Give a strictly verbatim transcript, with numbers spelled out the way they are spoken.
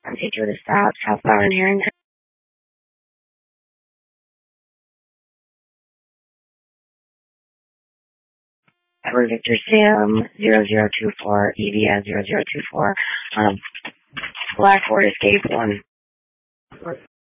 I'm taking the stop, southbound in Harrington. Edward Victor Sam, zero zero two four, E V S zero zero two four, um, Black Ford Escape one.